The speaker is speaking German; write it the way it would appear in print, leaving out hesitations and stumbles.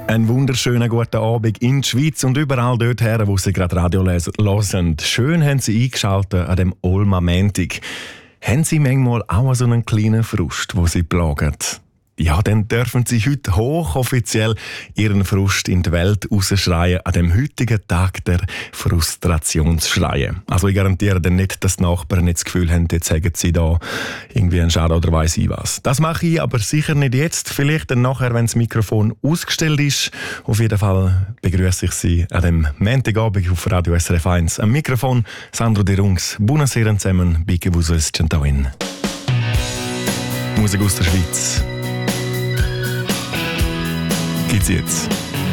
Einen wunderschönen guten Abend in der Schweiz und überall dort her, wo Sie gerade Radio hören. Schön haben Sie eingeschaltet an dem Olma Montag. Haben Sie manchmal auch so einen kleinen Frust, wo Sie plagt? Ja, dann dürfen Sie heute hochoffiziell Ihren Frust in die Welt rausschreien, an dem heutigen Tag der Frustrationsschreie. Also ich garantiere dann nicht, dass die Nachbarn nicht das Gefühl haben, jetzt sagen Sie da irgendwie einen Schade oder weiss ich was. Das mache ich aber sicher nicht jetzt, vielleicht dann nachher, wenn das Mikrofon ausgestellt ist. Auf jeden Fall begrüße ich Sie an dem Montagabend auf Radio SRF 1. Am Mikrofon Sandro De Rungs. Buonasera zusammen, bicke vous es centauin. Musik aus der Schweiz. Geht's jetzt?